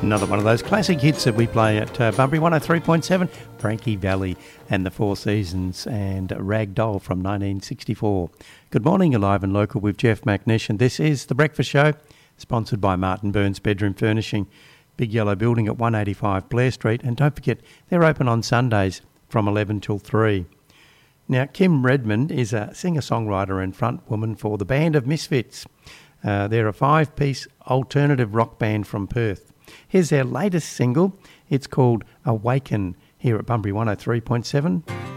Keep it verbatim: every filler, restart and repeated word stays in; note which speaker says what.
Speaker 1: Another one of those classic hits that we play at uh, Bunbury one oh three point seven, Frankie Valli and the Four Seasons and Ragdoll from nineteen sixty-four. Good morning, Alive and Local with Jeff McNish, and this is The Breakfast Show, sponsored by Martin Burns Bedroom Furnishing, Big Yellow Building at one eighty-five Blair Street, and don't forget, they're open on Sundays from eleven till three. Now, Kim Redmond is a singer-songwriter and frontwoman for the Band of Misfits. Uh, they're a five-piece alternative rock band from Perth. Here's their latest single. It's called Awaken, here at Bunbury one oh three point seven.